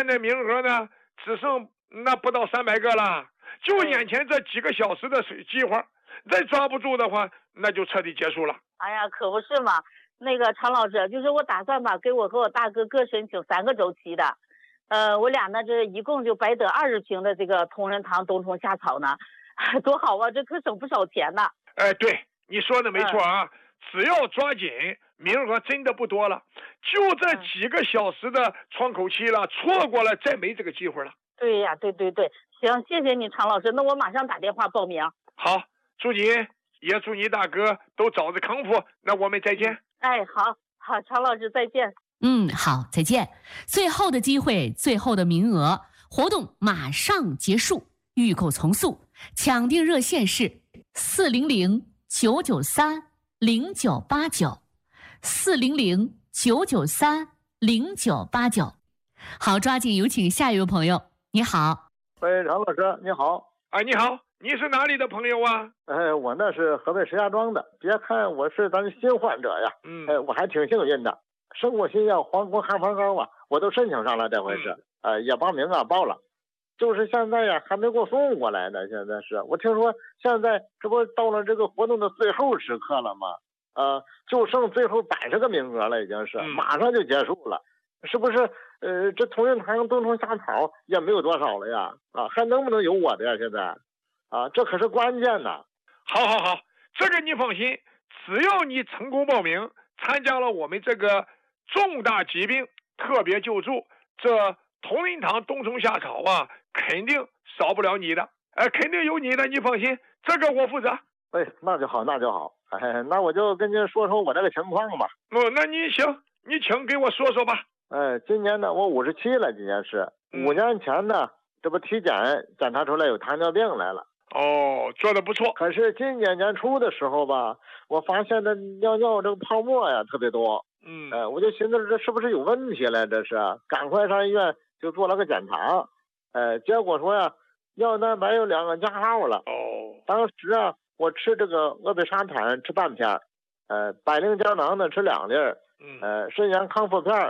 现在名额呢只剩那不到300个了，就眼前这几个小时的机会，再抓不住的话，那就彻底结束了。 哎呀，可不是嘛。那个常老师，就是我打算吧，给我和我大哥各申请3个周期的，我俩呢这一共就白得20瓶的这个同仁堂冬虫夏草呢，多好啊，这可省不少钱呢。 对，你说的没错啊，只要抓紧，名额真的不多了，就这几个小时的窗口期了，错过了再没这个机会了。 对呀，对，行，谢谢你常老师，那我马上打电话报名。 好，祝你也祝你大哥都早日康复，那我们再见。 哎，好，常老师再见。 好，再见。最后的机会，最后的名额，活动马上结束，预购从速，抢订热线是400-993-0989，400-993-0989。好，抓紧有请下一位朋友。你好。 喂，常老师，你好。 你好，你是哪里的朋友啊？ 我那是河北石家庄的。别看我是咱新患者呀，我还挺幸运的。生活新药黄芩汉方膏啊，我都申请上了，这回是，也报名啊，报了。就是现在呀，还没给我送过来呢。现在是我听说，现在这不到了这个活动的最后时刻了吗？就剩最后80个名额了，已经是，马上就结束了，是不是？这同仁堂冬虫夏草也没有多少了呀，还能不能有我的呀？现在，这可是关键呐。 好，这个你放心，只要你成功报名，参加了我们这个重大疾病特别救助，这同仁堂冬虫夏草啊，肯定少不了你的，肯定有你的，你放心，这个我负责。 那就好。那我就跟您说说我这个情况吧。 那你行，你请给我说说吧。 今年呢，我57了，今年是5年前呢，这不体检检查出来有糖尿病来了。 做得不错。 可是今年年初的时候吧，我发现这尿这个泡沫呀特别多。我就寻思这是不是有问题了？这是，赶快上医院就做了个检查。结果说呀，尿蛋白有2个加号了。当时啊，我吃这个鄂必沙坦吃半片，百灵胶囊呢吃2粒，肾炎康复片